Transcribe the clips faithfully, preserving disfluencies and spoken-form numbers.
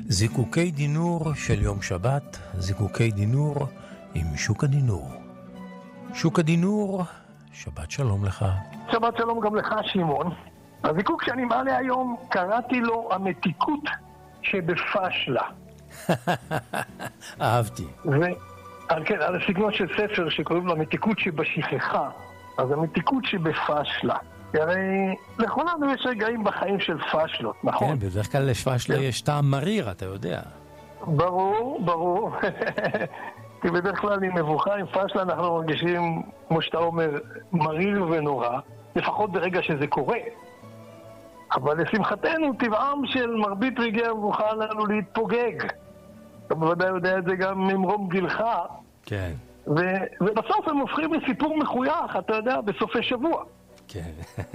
זיקוקי דינור של יום שבת, זיקוקי דינור עם שוק הדינור. שוק הדינור, שבת שלום לך. שבת שלום גם לך, שמעון. הזיקוק שאני מעלה היום, קראתי לו המתיקות שבפשלה. אהבתי. ועל כן, על הסגנון של ספר שקוראים לו המתיקות שבשכחה, אז המתיקות שבפשלה. הרי לכולנו יש רגעים בחיים של פשלות, נכון? כן, בדרך כלל לפשלה יש טעם מריר, אתה יודע. ברור, ברור. כי בדרך כלל עם מבוכה, עם פשלה, אנחנו מרגישים, כמו שאתה אומר, מריר ונורא, לפחות ברגע שזה קורה. אבל לשמחתנו, טבעם של מרבית רגעי המבוכה עלינו להתפוגג. אתה בוודאי יודע את זה גם ממרום גילך. כן. ו- ובסוף הם הופכים לסיפור מחוייך, אתה יודע, בסופי שבוע. כן.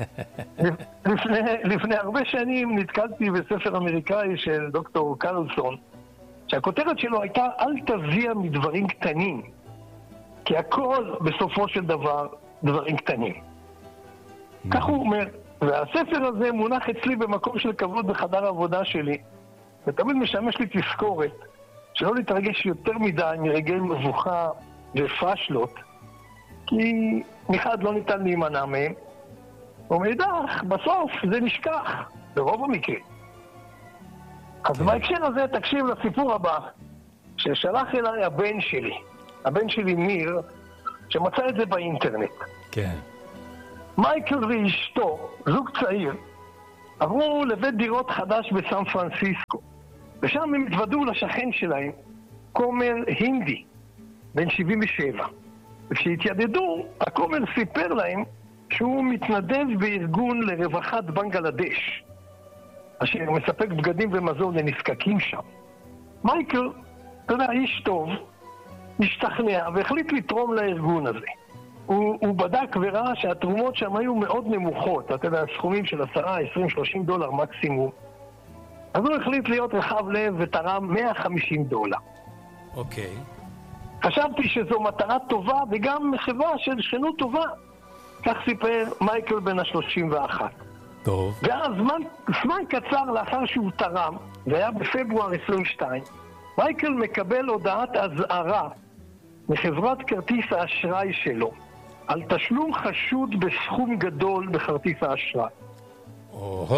לפני, לפני הרבה שנים נתקלתי בספר אמריקאי של דוקטור קרלסון, שהכותרת שלו הייתה אל תביע מדברים קטנים, כי הכל בסופו של דבר דברים קטנים. כך הוא אומר, והספר הזה מונח אצלי במקום של כבוד בחדר העבודה שלי, ותמיד משמש לי תזכורת שלא להתרגש יותר מדי מרגעי מבוכה ופשלות, כי מחד לא ניתן להימנע מהם, ומאידך, בסוף זה נשכח, ברוב המקרים. אז בהקשר הזה תקשיב לסיפור הבא, ששלח אליי הבן שלי, הבן שלי ניר, שמצא את זה באינטרנט. כן. מייקל ואשתו, זוג צעיר, עברו לבית דירות חדש בסן פרנסיסקו, ושם הם התוודעו לשכן שלהם, כומר הינדי, בן שבעים ושבע. וכשהתיידדו, הכומר סיפר להם שהוא מתנדב בארגון לרווחת בנגלדש, אשר מספק בגדים ומזון לנזקקים שם. מייקל, אתה יודע, איש טוב, השתכנע והחליט לתרום לארגון הזה. הוא, הוא בדק וראה שהתרומות שם היו מאוד נמוכות, אתה יודע, סכומים של עשרה, עשרים, שלושים דולר מקסימום. אז הוא החליט להיות רחב לב ותרם מאה וחמישים דולר. אוקיי. חשבתי שזו מטרה טובה וגם מחווה של שכנות טובה. כך סיפר מייקל בן ה-שלושים ואחת. טוב. ואז זמן, זמן קצר לאחר שהוא תרם, זה היה בפברואר עשרים ושתיים, מייקל מקבל הודעת אזהרה מחברת כרטיס האשראי שלו, על תשלום חשוד בסכום גדול בכרטיס האשראי. אוהו.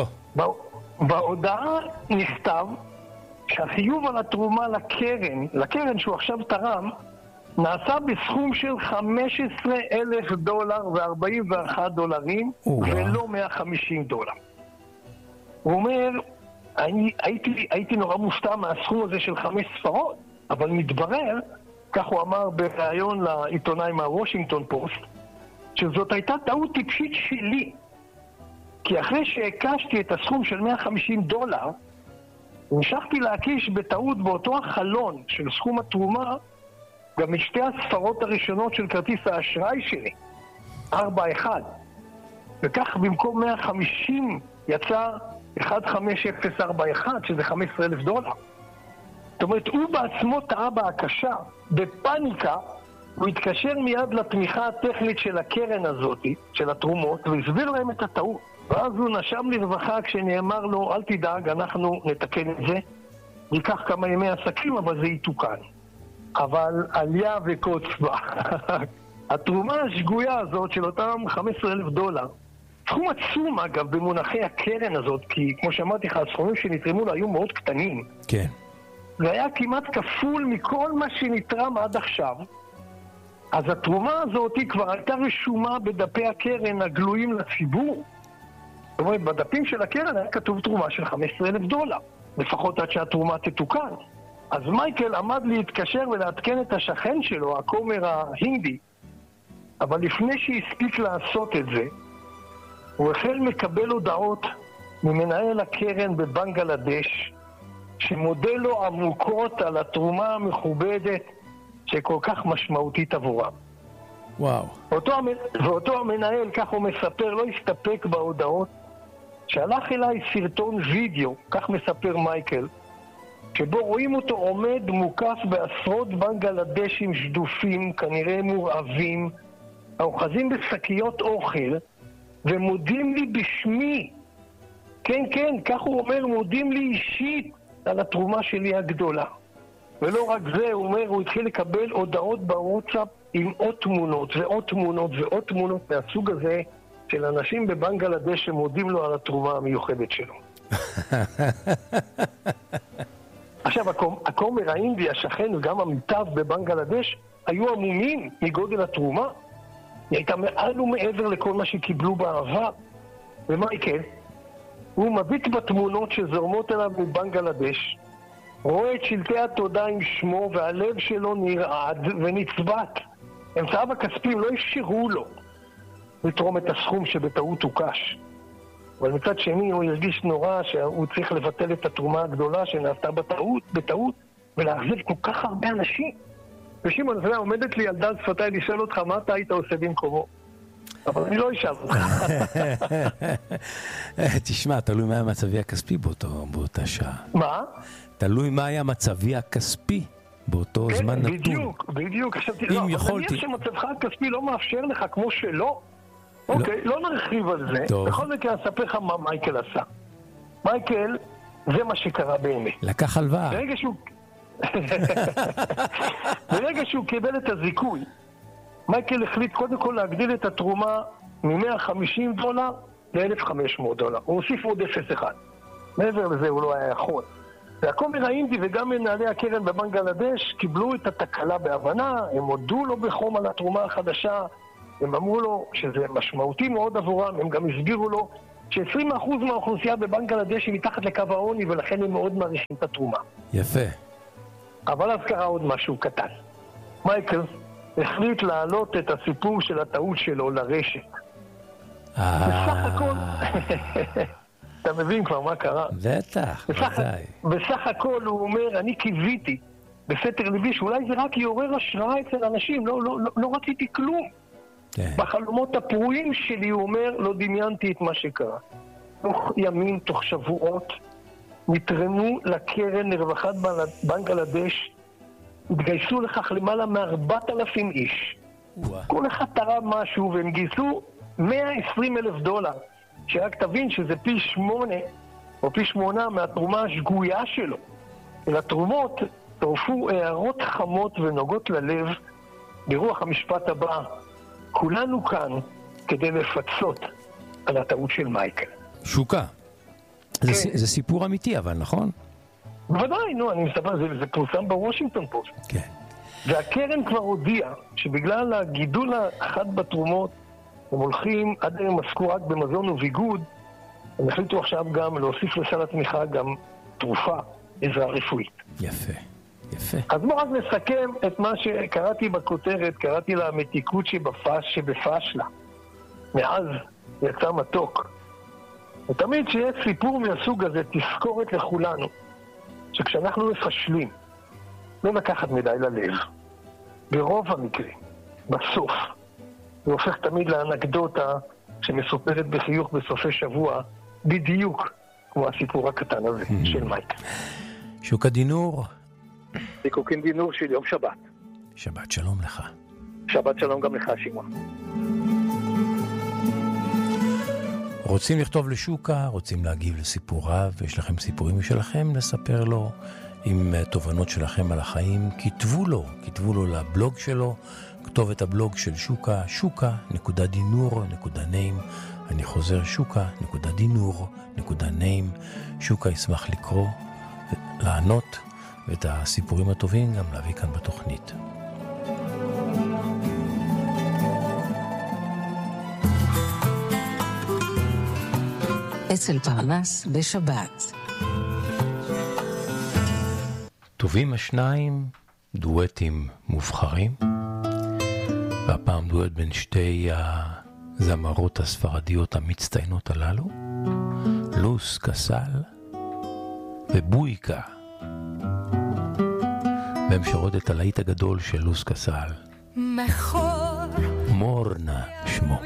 בהודעה נכתב שהחיוב על התרומה לקרן, לקרן שהוא עכשיו תרם, נעשה בסכום של חמישה עשר אלף דולר ו-ארבעים ואחד דולרים, ולא מאה וחמישים דולר. הוא אומר, אני, הייתי, הייתי נורא מופתע מהסכום הזה של חמש ספרות, אבל מתברר, כך הוא אמר בראיון לעיתונאי מהוושינגטון פוסט, שזאת הייתה טעות טיפשית שלי. כי אחרי שהקשתי את הסכום של מאה וחמישים דולר, המשכתי להקיש בטעות באותו החלון של סכום התרומה, גם משתי הספרות הראשונות של כרטיס האשראי שלי, ארבע אחד. וכך במקום מאה וחמישים יצא אחת חמש אפס ארבע אחד, שזה חמישה עשר אלף דולר. זאת אומרת, הוא בעצמו טעה בהקשה, בפניקה, הוא התקשר מיד לתמיכה הטכנית של הקרן הזאת, של התרומות, והסביר להם את הטעות. ואז הוא נשם לרווחה כשנאמר לו, אל תדאג, אנחנו נתקן את זה. ניקח כמה ימי עסקים, אבל זה יתוקן. אבל עליה וקוץ בה. התרומה השגויה הזאת של אותם חמישה עשר אלף דולר, סכום עצום אגב במונחי הקרן הזאת, כי כמו שאמרתי לך, הסכומים שנתרמו לה היו מאוד קטנים. כן. והיה כמעט כפול מכל מה שנתרם עד עכשיו. אז התרומה הזאת כבר הייתה רשומה בדפי הקרן הגלויים לציבור. זאת אומרת, בדפים של הקרן היה כתוב תרומה של חמישה עשר אלף דולר, לפחות עד שהתרומה תתוקן. אז מייקל עמד להתקשר ולעדכן את השכן שלו, הכומר ההינדי, אבל לפני שהספיק לעשות את זה, הוא החל מקבל הודעות ממנהל הקרן בבנגלדש, שמודה לו עמוקות על התרומה המכובדת שכל כך משמעותית עבורה. וואו. אותו, ואותו המנהל, כך הוא מספר, לא הסתפק בהודעות, שלח אליי סרטון וידאו, כך מספר מייקל, שבו רואים אותו עומד מוקף בעשרות בנגלדשים שדופים, כנראה מורעבים, האוחזים בשקיות אוכל, ומודים לי בשמי. כן, כן, כך הוא אומר, מודים לי אישית על התרומה שלי הגדולה. ולא רק זה, הוא אומר, הוא התחיל לקבל הודעות בוואטסאפ עם עוד תמונות ועוד תמונות ועוד תמונות מהסוג הזה של אנשים בבנגלדש שמודים לו על התרומה המיוחדת שלו. עכשיו, הכומר האינדי, השכן וגם המיטב בבנגלדש, היו עמומים מגודל התרומה. היא הייתה מעל ומעבר לכל מה שקיבלו בעבר. ומייקל, הוא מביט בתמונות שזורמות אליו מבנגלדש, רואה את שלטי התודה עם שמו, והלב שלו נרעד ונצבט. אמצעיו הכספיים לא אפשרו לו לתרום את הסכום שבטעות הוקש. אבל מצד שני הוא הרגיש נורא שהוא צריך לבטל את התרומה הגדולה שנעשתה בטעות, בטעות ולהחזיר כל כך הרבה אנשים. ושמעון, אתה יודע, עומדת לי ילדה על שפתיי לשאול אותך מה אתה היית עושה במקומו. אבל אני לא אשאל אותך. תשמע, תלוי מה היה מצבי הכספי באותה שעה. מה? תלוי מה היה מצבי הכספי באותו זמן נתון. בדיוק, בדיוק. אם יכולתי... נניח שמצבך הכספי לא מאפשר לך כמו שלא, אוקיי, לא נרחיב על זה. בכל מקרה אספר לך מה מייקל עשה. מייקל, זה מה שקרה באמת. לקח הלוואה. ברגע שהוא... ברגע שהוא קיבל את הזיכוי, מייקל החליט קודם כל להגדיל את התרומה מ-מאה וחמישים דולר ל-אלף וחמש מאות דולר. הוא הוסיף עוד אפס אחד. מעבר לזה הוא לא היה יכול. והכומר האינדי וגם מנהלי הקרן בבנגלדש קיבלו את התקלה בהבנה, הם הודו לו בחום על התרומה החדשה, הם אמרו לו שזה משמעותי מאוד עבורם, הם גם הסבירו לו ש-עשרים אחוז מהאוכלוסייה בבנגלדש היא מתחת לקו העוני ולכן הם מאוד מעריכים את התרומה. יפה. אבל אז קרה עוד משהו קטן. מייקל החליט להעלות את הסיפור של הטעות שלו לרשת. בסך הכל... אתה מבין כבר מה קרה? בטח, בוודאי. בסך הכל הוא אומר, אני קיוויתי בסתר ליבי שאולי זה רק יעורר השראה אצל אנשים, לא, לא, לא, לא רציתי כלום. כן. בחלומות הפרועים שלי, הוא אומר, לא דמיינתי את מה שקרה. תוך ימים, תוך שבועות, נתרמו לקרן לרווחת בנגלדש, התגייסו לכך למעלה מארבעת אלפים איש. ווא. כל אחד תרם משהו, והם גייסו מאה ועשרים אלף דולר. שרק תבין שזה פי שמונה, או פי שמונה מהתרומה השגויה שלו. ולתרומות טורפו הערות חמות ונוגות ללב ברוח המשפט הבא. כולנו כאן כדי לפצות על הטעות של מייקל. שוקה. כן. זה, זה סיפור אמיתי, אבל נכון? בוודאי, נו, אני מספר, זה, זה פורסם בוושינגטון פוסט. כן. והקרן כבר הודיעה שבגלל הגידול האחד בתרומות, הם הולכים, עד היום עסקו רק במזון וביגוד, הם החליטו עכשיו גם להוסיף לסל התמיכה גם תרופה, עזרה רפואית. יפה, יפה. אז בואו רק נסכם את מה שקראתי בכותרת, קראתי לה המתיקות שבפש, שבפשלה. מאז יצא מתוק. ותמיד שיש סיפור מהסוג הזה, תזכורת לכולנו, שכשאנחנו מפשלים, לא לקחת מדי ללב. ברוב המקרים, בסוף, זה הופך תמיד לאנקדוטה שמסופרת בחיוך בסופי שבוע, בדיוק כמו הסיפור הקטן הזה של מייק. שוקה דינור. זיקוקין דינור של יום שבת. שבת שלום לך. שבת שלום גם לך, שמעון. רוצים לכתוב לשוקה, רוצים להגיב לסיפוריו, ויש לכם סיפורים משלכם לספר לו עם תובנות שלכם על החיים, כתבו לו, כתבו לו לבלוג שלו, כתוב את הבלוג של שוקה, שוקה נקודה דינור נקודה ניים. אני חוזר, שוקה נקודה דינור נקודה ניים. שוקה ישמח לקרוא, לענות, ואת הסיפורים הטובים גם להביא כאן בתוכנית. אצל פרנס בשבת. טובים השניים, דואטים מובחרים. והפעם דואט בין שתי הזמרות הספרדיות המצטיינות הללו, לוס קסל ובויקה. והם שרות את הלהיט הגדול של לוס קסל, מורנה שמו.